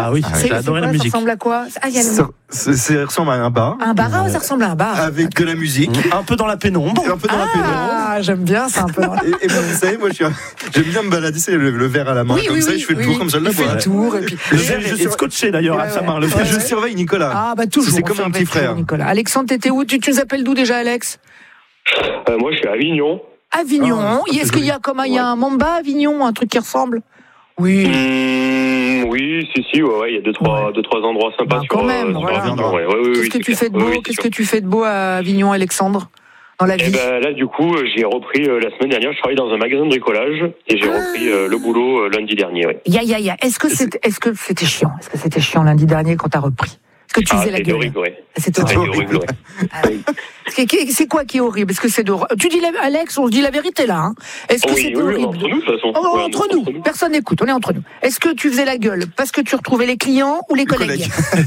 Ah oui, j'ai adoré la musique. Ça ressemble à quoi? Ça ressemble à un bar. Un bar, ça ressemble à un bar. Avec de la musique. Un peu dans la pénombre. Ah, j'aime bien ça un peu. Et moi, vous savez, j'aime bien me balader, c'est le verre à la main, comme ça, je fais le tour comme ça de la boîte. Il fait le tour, et puis. Le verre est scotché d'ailleurs à sa main. Je surveille Nicolas. Ah, bah toujours. C'est comme un petit frère. Nicolas. Alexandre, t'étais où? Tu nous appelles d'où déjà, Alex? Moi, je suis à Avignon. Avignon. Est-ce qu'il y a il y a un Mamba à Avignon, un truc qui ressemble? Oui. Oui, si, il y a deux, trois endroits sympas sur même, sur Avignon. Qu'est-ce que tu fais de beau? Qu'est-ce que tu fais de beau à Avignon, Alexandre? Dans la vie? Là, du coup, j'ai repris la semaine dernière. Je travaille dans un magasin de bricolage et j'ai repris le boulot lundi dernier. Ouais. Est-ce que c'était chiant? Est-ce que c'était chiant lundi dernier quand t'as repris? Est-ce que tu faisais la gueule? Horrible, ouais. C'était horrible. C'est quoi qui est horrible? Est-ce que c'est tu dis Alex, on se dit la vérité là, hein? Est-ce que c'était horrible? Entre nous, de toute façon. Entre nous. Personne n'écoute, on est entre nous. Est-ce que tu faisais la gueule parce que tu retrouvais les clients ou les collègues?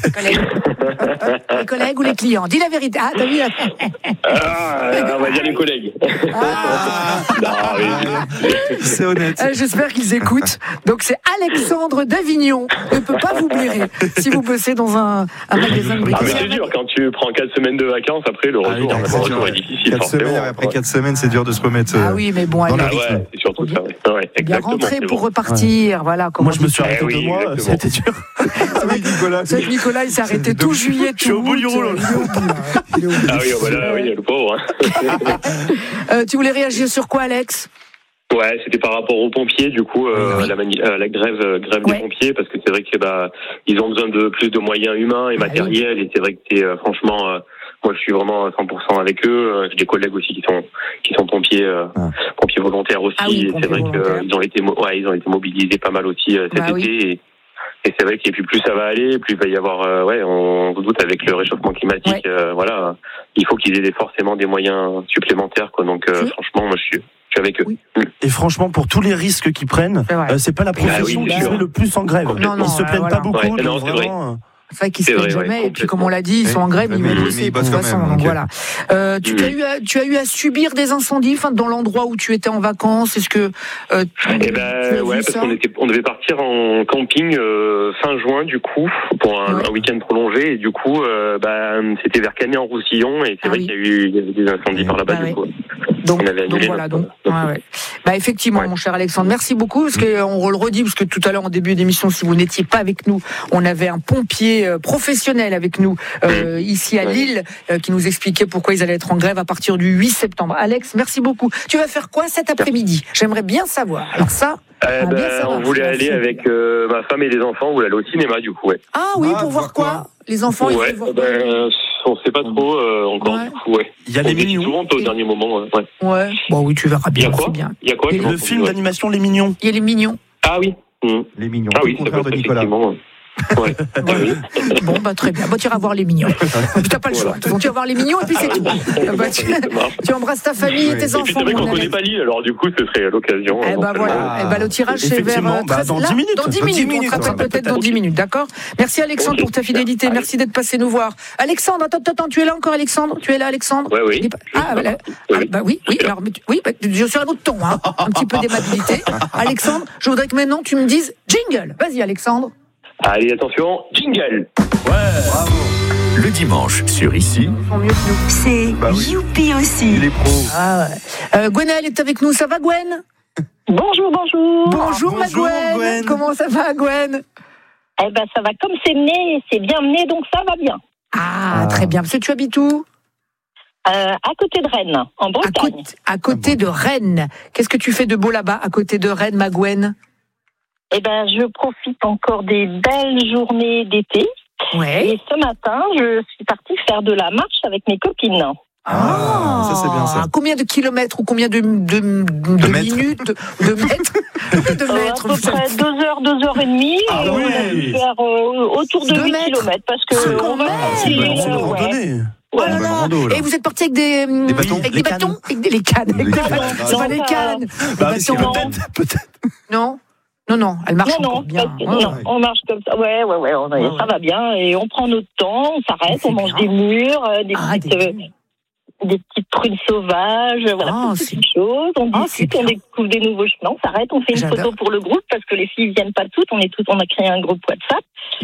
Les collègues ou les clients? Dis la vérité. Ah, t'as vu? On va dire les collègues. C'est honnête. J'espère qu'ils écoutent. Donc c'est Alexandre d'Avignon. Ne peut pas vous blairer si vous bossez dans un magasin de bricolage. Mais c'est dur, quand tu prends 4 semaines de vacances, après le retour est difficile. 4 semaines, après 4 semaines, c'est dur de se remettre. Ah oui, mais bon, allez. C'est surtout ça. Bien rentrer pour repartir, voilà. Moi, je me suis arrêté 2 mois, c'était dur. Avec Nicolas, il s'est arrêté tout juillet, tout. Je suis au bout du rouleau. Ah oui, le pauvre. Tu voulais réagir sur quoi, Alex? Ouais, c'était par rapport aux pompiers, du coup, la grève des pompiers, parce que c'est vrai que ils ont besoin de plus de moyens humains et matériels, et c'est vrai que c'est franchement, moi je suis vraiment à 100% avec eux. J'ai des collègues aussi qui sont pompiers, pompiers volontaires aussi. Et c'est vrai qu'ils ont été mobilisés pas mal aussi cet été. Et c'est vrai que plus ça va aller, plus il va y avoir, on doute avec le réchauffement climatique, il faut qu'ils aient forcément des moyens supplémentaires, quoi. Donc franchement, moi je suis avec eux. Oui. Et franchement, pour tous les risques qu'ils prennent, c'est pas la profession qui se met le plus en grève. Ils se plaient pas beaucoup. C'est vrai qu'ils se plaignent jamais. Et puis, comme on l'a dit, ils sont en grève, ils vont bosser de toute façon. Donc voilà. Tu as eu à subir des incendies, dans l'endroit où tu étais en vacances. Est-ce que parce qu'on devait partir en camping fin juin, du coup, pour un week-end prolongé. Et du coup, c'était vers Canet-en-Roussillon, et c'est vrai qu'il y a eu des incendies par là-bas, du coup. Donc voilà. Effectivement, mon cher Alexandre, merci beaucoup, parce qu'on le redit, parce que tout à l'heure en début d'émission, si vous n'étiez pas avec nous, on avait un pompier professionnel avec nous ici à Lille qui nous expliquait pourquoi ils allaient être en grève à partir du 8 septembre. Alex, merci beaucoup. Tu vas faire quoi cet après-midi? J'aimerais bien savoir. Alors ça, on voulait aller avec ma femme et les enfants, on voulait aller au cinéma, du coup. Ah oui, pour voir quoi? Les enfants, ils veulent voir quoi? On sait pas trop encore, du coup, Il y a les Mignons. Souvent au dernier moment, Bon, oui, tu verras bien. Il y a quoi? Le film d'animation Les Mignons. Il y a Les Mignons. Ah oui. Les Mignons. Ah oui, le contraire de Nicolas. Bon, tu iras voir Les Mignons. Tu n'as pas le choix. Donc, tu vas voir Les Mignons et puis c'est tout. Tu embrasses ta famille et tes enfants. C'est vrai qu'on ne connaît pas Lille, alors du coup, ce serait l'occasion. Le tirage, c'est vers dans 10 minutes. Dans 10 minutes. On te rappelle peut-être dans 10 minutes, d'accord? Merci Alexandre pour ta fidélité. Merci d'être passé nous voir. Alexandre, attends, tu es là encore, Alexandre? Tu es là, Alexandre? Oui. Oui. Alors, je suis à un autre ton, un petit peu d'aimabilité. Alexandre, je voudrais que maintenant tu me dises jingle. Vas-y, Alexandre. Allez, attention, jingle. Bravo. Le dimanche, sur Ici. Ils sont mieux que nous. C'est Youpi aussi. Les pros. Gwenaëlle est avec nous. Ça va, Gwen? Bonjour. Bonjour, ma Gwen. Comment ça va, Gwen? Ça va comme c'est mené, c'est bien mené, donc ça va bien. Ah, très bien. Parce que tu habites où? À côté de Rennes, en Bretagne. À côté de Rennes. Qu'est-ce que tu fais de beau là-bas, à côté de Rennes, ma Gwen? Je profite encore des belles journées d'été. Ouais. Et ce matin, je suis partie faire de la marche avec mes copines. Ça c'est bien ça. Combien de kilomètres ou combien de minutes, de mètres À peu près 2 heures, 2 heures et demie. Ah et on a dû faire autour de 8 kilomètres parce que on va randonnée. Oh là là. Et vous êtes partis avec des bâtons? Avec des bâtons? Avec des cannes. C'est pas les cannes. Peut-être. Non, elle marche encore bien. On marche comme ça. Ouais, ça va bien. Et on prend notre temps, on s'arrête, on mange des mûres, des petites prunes sauvages, toutes ces choses. On discute, on découvre des nouveaux chemins, on s'arrête, on fait une photo pour le groupe parce que les filles viennent pas toutes, on a créé un groupe WhatsApp.